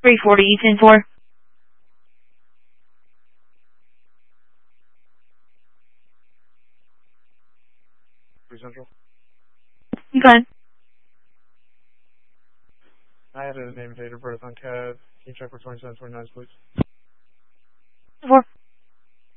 340 East 4. Central. Go ahead. I had a name and date of birth on CAD. Can you check for 2729, please? 4.